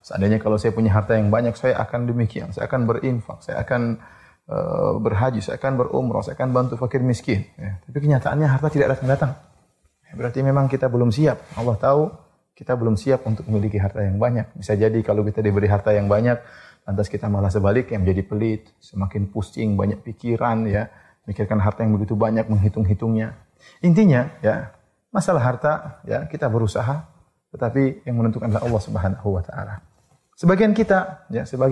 Seandainya kalau saya punya harta yang banyak, saya akan demikian. Saya akan berinfak, saya akan berhaji, saya akan berumrah, saya akan bantu fakir miskin. Ya. Tapi kenyataannya harta tidak datang-datang. Ya, berarti memang kita belum siap. Allah tahu kita belum siap untuk memiliki harta yang banyak. Bisa jadi kalau kita diberi harta yang banyak, lantas kita malah sebaliknya menjadi pelit, semakin pusing, banyak pikiran, ya, mikirkan harta yang begitu banyak, menghitung-hitungnya. Intinya, ya, masalah harta, ya, kita berusaha, tetapi yang menentukan adalah Allah Subhanahu wa taala. Sebagian kita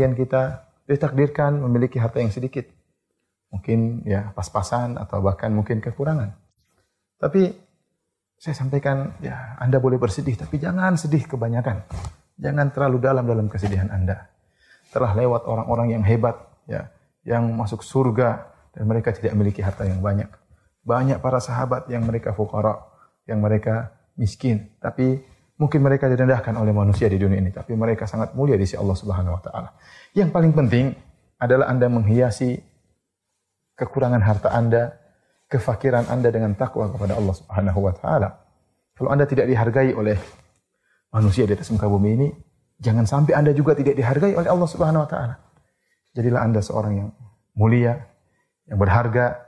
ditakdirkan memiliki harta yang sedikit. Mungkin ya pas-pasan atau bahkan mungkin kekurangan. Tapi saya sampaikan, ya, Anda boleh bersedih, tapi jangan sedih kebanyakan. Jangan terlalu dalam kesedihan Anda. Telah lewat orang-orang yang hebat, ya, yang masuk surga dan mereka tidak memiliki harta yang banyak. Banyak para sahabat yang mereka fuqara, yang mereka miskin, tapi mungkin mereka direndahkan oleh manusia di dunia ini, tapi mereka sangat mulia di sisi Allah Subhanahu wa taala. Yang paling penting adalah Anda menghiasi kekurangan harta Anda, kefakiran Anda dengan takwa kepada Allah Subhanahu wa taala. Kalau Anda tidak dihargai oleh manusia di atas muka bumi ini, jangan sampai Anda juga tidak dihargai oleh Allah Subhanahu wa taala. Jadilah Anda seorang yang mulia, yang berharga,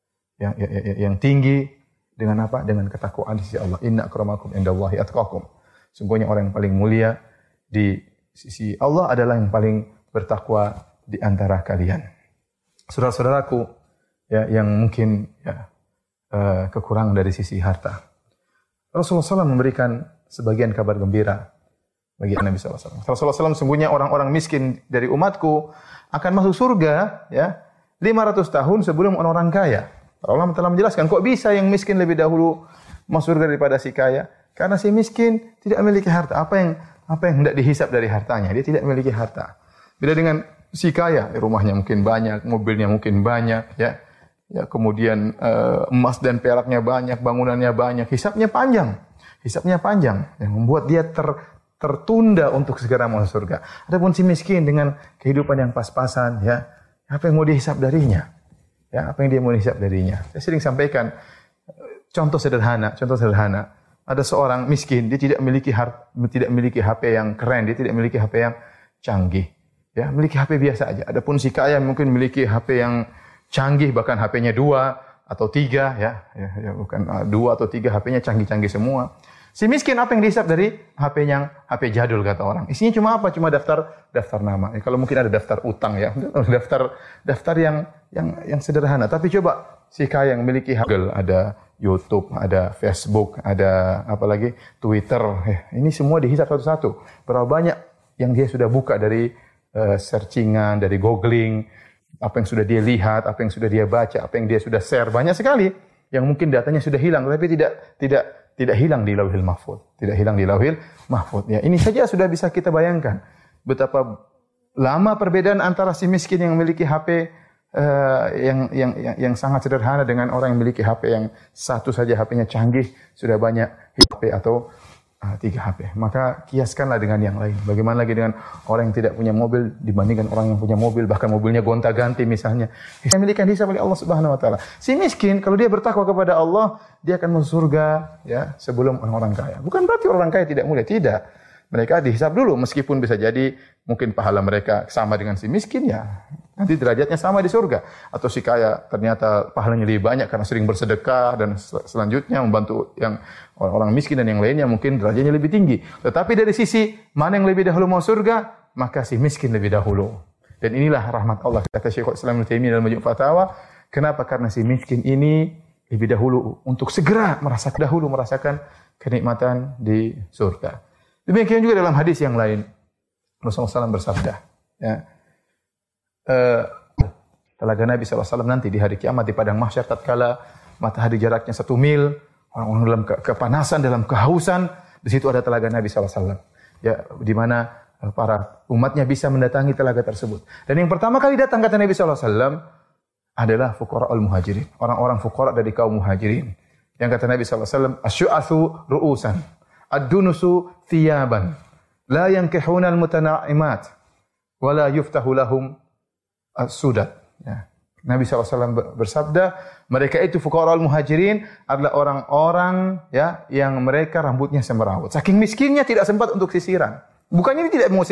yang tinggi dengan apa? Dengan ketakwaan di sisi Allah. Inna akramakum indallahi atqakum. Sungguhnya orang yang paling mulia di sisi Allah adalah yang paling bertakwa di antara kalian. Saudara-saudaraku, ya, yang mungkin, ya, kekurangan dari sisi harta. Rasulullah SAW memberikan sebagian kabar gembira bagi Nabi SAW. Rasulullah SAW sungguhnya orang-orang miskin dari umatku akan masuk surga, ya, 500 tahun sebelum orang-orang kaya. Para ulama telah menjelaskan, kok bisa yang miskin lebih dahulu masuk surga daripada si kaya? Karena si miskin tidak memiliki harta. Apa yang hendak dihisap dari hartanya? Dia tidak memiliki harta. Beda dengan si kaya, rumahnya mungkin banyak, mobilnya mungkin banyak, ya. Ya, kemudian emas dan peraknya banyak, bangunannya banyak, hisapnya panjang, yang membuat dia tertunda untuk segera masuk surga. Adapun si miskin dengan kehidupan yang pas-pasan, ya, apa yang mau dihisap darinya? Ya, apa yang dia mau dihisap darinya? Saya sering sampaikan contoh sederhana. Ada seorang miskin, dia tidak memiliki HP yang keren, dia tidak memiliki HP yang canggih. Ya, memiliki HP biasa aja. Adapun si kaya mungkin memiliki HP yang canggih, bahkan HP-nya 2 atau 3, ya, bukan 2 atau 3, HP-nya canggih-canggih semua. Si miskin apa yang dihisap dari HP jadul kata orang. Isinya cuma apa? Cuma daftar nama. Ya, kalau mungkin ada daftar utang, ya, daftar yang sederhana. Tapi coba si kaya yang memiliki Google, ada YouTube, ada Facebook, ada apa lagi? Twitter. Ini semua dihisap satu-satu. Berapa banyak yang dia sudah buka dari searchingan, dari googling, apa yang sudah dia lihat, apa yang sudah dia baca, apa yang dia sudah share, banyak sekali yang mungkin datanya sudah hilang, tapi tidak hilang di Lauhil Mahfuz, Ya, ini saja sudah bisa kita bayangkan betapa lama perbedaan antara si miskin yang memiliki HP yang sangat sederhana dengan orang yang memiliki HP yang satu saja, HP-nya canggih, sudah banyak HP atau 3 HP. Maka kiaskanlah dengan yang lain. Bagaimana lagi dengan orang yang tidak punya mobil dibandingkan orang yang punya mobil, bahkan mobilnya gonta-ganti misalnya. Yang memiliki hisab oleh Allah Subhanahu wa taala. Si miskin kalau dia bertakwa kepada Allah, dia akan masuk surga, ya, sebelum orang-orang kaya. Bukan berarti orang kaya tidak mulia, tidak. Mereka dihisab dulu, meskipun bisa jadi mungkin pahala mereka sama dengan si miskin, ya, nanti derajatnya sama di surga. Atau si kaya ternyata pahalanya lebih banyak karena sering bersedekah dan selanjutnya membantu yang orang miskin dan yang lainnya, mungkin derajatnya lebih tinggi. Tetapi dari sisi mana yang lebih dahulu mau surga, maka si miskin lebih dahulu. Dan inilah rahmat Allah, kata Syekhul Islam Ibnu Taimiyah dalam Majmu' Fatawa. Kenapa? Karena si miskin ini lebih dahulu untuk segera merasakan kenikmatan di surga. Demikian juga dalam hadis yang lain. Rasulullah SAW bersabda, ya, telaga Nabi SAW nanti di hari kiamat di padang mahsyar tatkala matahari jaraknya 1 mil, orang-orang dalam kepanasan, dalam kehausan, di situ ada telaga Nabi SAW. Ya, di mana para umatnya bisa mendatangi telaga tersebut. Dan yang pertama kali datang kata Nabi SAW adalah fuqara'ul muhajirin, orang-orang fuqara dari kaum muhajirin. Yang kata Nabi SAW, asy'atsu ru'usan, ad-dunusu thiyaban, la yankihuna al-mutana'imat, wa la yuftahu lahum as-sudat. Ya. Nabi SAW bersabda, mereka itu fuqara'ul muhajirin adalah orang-orang, ya, yang mereka rambutnya semrawut. Saking miskinnya tidak sempat untuk sisiran. Bukannya dia tidak mau